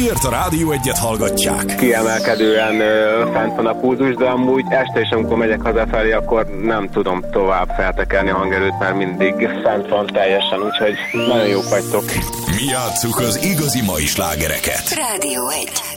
miért a Rádió Egyet hallgatják. Kiemelkedően fent van a pulzus, de amúgy este is, amikor megyek hazafelé, akkor nem tudom tovább feltekerni a hangerőt, mert mindig fent van teljesen, úgyhogy nagyon jók vagytok. Mi játsszuk az igazi mai slágereket. Rádió 1.